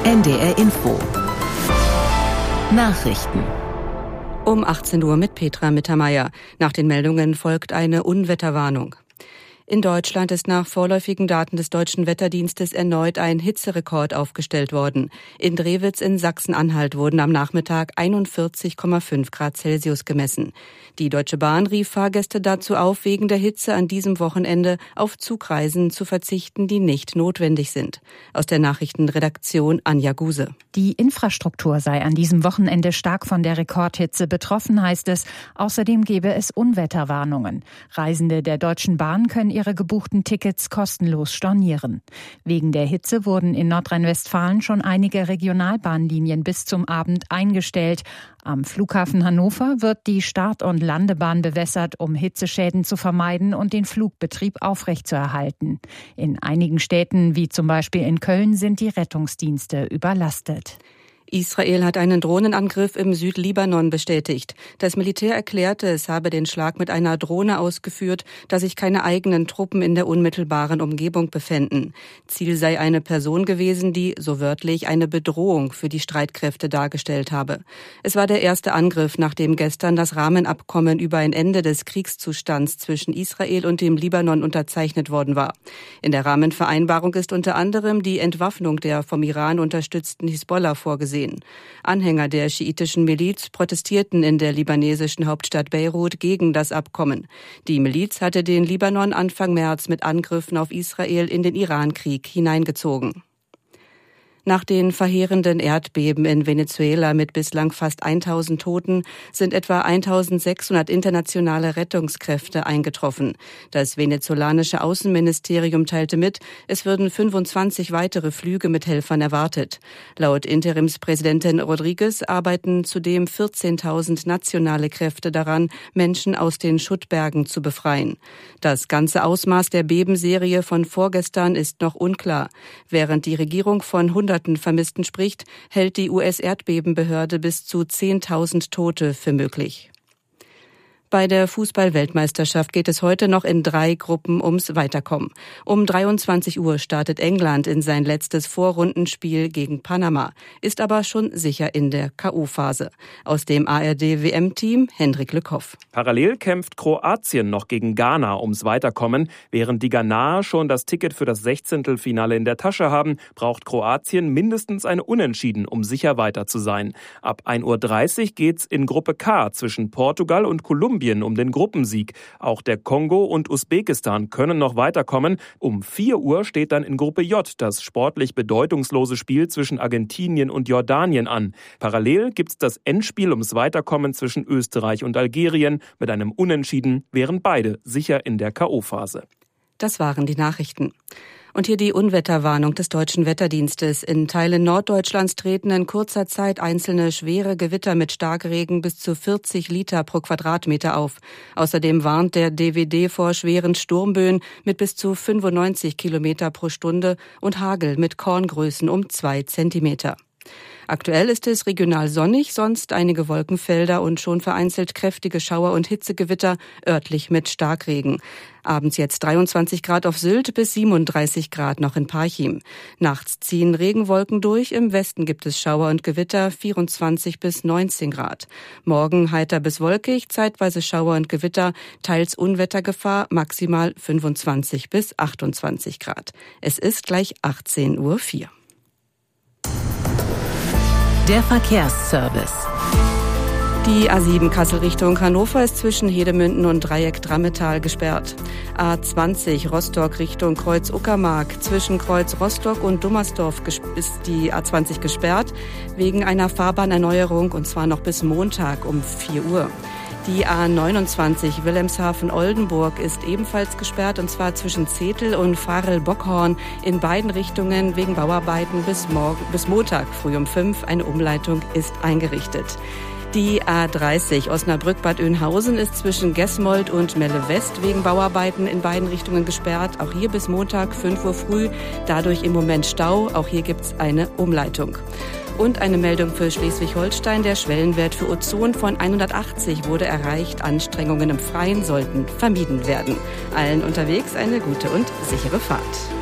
NDR Info. Nachrichten. Um 18 Uhr mit Petra Mittermeier. Nach den Meldungen folgt eine Unwetterwarnung. In Deutschland ist nach vorläufigen Daten des Deutschen Wetterdienstes erneut ein Hitzerekord aufgestellt worden. In Drewitz in Sachsen-Anhalt wurden am Nachmittag 41,5 Grad Celsius gemessen. Die Deutsche Bahn rief Fahrgäste dazu auf, wegen der Hitze an diesem Wochenende auf Zugreisen zu verzichten, die nicht notwendig sind. Aus der Nachrichtenredaktion Anja Guse. Die Infrastruktur sei an diesem Wochenende stark von der Rekordhitze betroffen, heißt es. Außerdem gebe es Unwetterwarnungen. Reisende der Deutschen Bahn können ihre gebuchten Tickets kostenlos stornieren. Wegen der Hitze wurden in Nordrhein-Westfalen schon einige Regionalbahnlinien bis zum Abend eingestellt. Am Flughafen Hannover wird die Start- und Landebahn bewässert, um Hitzeschäden zu vermeiden und den Flugbetrieb aufrechtzuerhalten. In einigen Städten, wie zum Beispiel in Köln, sind die Rettungsdienste überlastet. Israel hat einen Drohnenangriff im Südlibanon bestätigt. Das Militär erklärte, es habe den Schlag mit einer Drohne ausgeführt, da sich keine eigenen Truppen in der unmittelbaren Umgebung befänden. Ziel sei eine Person gewesen, die, so wörtlich, eine Bedrohung für die Streitkräfte dargestellt habe. Es war der erste Angriff, nachdem gestern das Rahmenabkommen über ein Ende des Kriegszustands zwischen Israel und dem Libanon unterzeichnet worden war. In der Rahmenvereinbarung ist unter anderem die Entwaffnung der vom Iran unterstützten Hisbollah vorgesehen. Anhänger der schiitischen Miliz protestierten in der libanesischen Hauptstadt Beirut gegen das Abkommen. Die Miliz hatte den Libanon Anfang März mit Angriffen auf Israel in den Irankrieg hineingezogen. Nach den verheerenden Erdbeben in Venezuela mit bislang fast 1000 Toten sind etwa 1600 internationale Rettungskräfte eingetroffen. Das venezolanische Außenministerium teilte mit, es würden 25 weitere Flüge mit Helfern erwartet. Laut Interimspräsidentin Rodriguez arbeiten zudem 14.000 nationale Kräfte daran, Menschen aus den Schuttbergen zu befreien. Das ganze Ausmaß der Bebenserie von vorgestern ist noch unklar. Während die Regierung von Hunderten Vermissten spricht, hält die US-Erdbebenbehörde bis zu 10.000 Tote für möglich. Bei der Fußball-Weltmeisterschaft geht es heute noch in 3 Gruppen ums Weiterkommen. Um 23 Uhr startet England in sein letztes Vorrundenspiel gegen Panama, ist aber schon sicher in der K.O.-Phase. Aus dem ARD-WM-Team Hendrik Lückhoff. Parallel kämpft Kroatien noch gegen Ghana ums Weiterkommen. Während die Ghanaer schon das Ticket für das 16. Finale in der Tasche haben, braucht Kroatien mindestens eine Unentschieden, um sicher weiter zu sein. Ab 1:30 Uhr geht's in Gruppe K zwischen Portugal und Kolumbien um den Gruppensieg. Auch der Kongo und Usbekistan können noch weiterkommen. Um 4 Uhr steht dann in Gruppe J das sportlich bedeutungslose Spiel zwischen Argentinien und Jordanien an. Parallel gibt's das Endspiel ums Weiterkommen zwischen Österreich und Algerien. Mit einem Unentschieden wären beide sicher in der K.O.-Phase. Das waren die Nachrichten. Und hier die Unwetterwarnung des Deutschen Wetterdienstes. In Teilen Norddeutschlands treten in kurzer Zeit einzelne schwere Gewitter mit Starkregen bis zu 40 Liter pro Quadratmeter auf. Außerdem warnt der DWD vor schweren Sturmböen mit bis zu 95 Kilometer pro Stunde und Hagel mit Korngrößen um 2 Zentimeter. Aktuell ist es regional sonnig, sonst einige Wolkenfelder und schon vereinzelt kräftige Schauer- und Hitzegewitter, örtlich mit Starkregen. Abends jetzt 23 Grad auf Sylt bis 37 Grad noch in Parchim. Nachts ziehen Regenwolken durch, im Westen gibt es Schauer und Gewitter, 24 bis 19 Grad. Morgen heiter bis wolkig, zeitweise Schauer und Gewitter, teils Unwettergefahr, maximal 25 bis 28 Grad. Es ist gleich 18:04 Uhr. Der Verkehrsservice. Die A7 Kassel Richtung Hannover ist zwischen Hedemünden und Dreieck Drammetal gesperrt. A20 Rostock Richtung Kreuz Uckermark. Zwischen Kreuz Rostock und Dummersdorf ist die A20 gesperrt, wegen einer Fahrbahnerneuerung, und zwar noch bis Montag um 4 Uhr. Die A29 Wilhelmshaven-Oldenburg ist ebenfalls gesperrt, und zwar zwischen Zetel und Varel-Bockhorn in beiden Richtungen wegen Bauarbeiten bis Montag früh um 5. Eine Umleitung ist eingerichtet. Die A30 Osnabrück-Bad Oeynhausen ist zwischen Gesmold und Melle West wegen Bauarbeiten in beiden Richtungen gesperrt. Auch hier bis Montag 5 Uhr früh. Dadurch im Moment Stau. Auch hier gibt's eine Umleitung. Und eine Meldung für Schleswig-Holstein. Der Schwellenwert für Ozon von 180 wurde erreicht. Anstrengungen im Freien sollten vermieden werden. Allen unterwegs eine gute und sichere Fahrt.